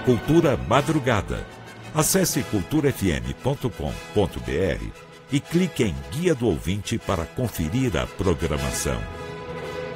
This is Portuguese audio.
Cultura Madrugada. Acesse culturafm.com.br e clique em Guia do Ouvinte para conferir a programação.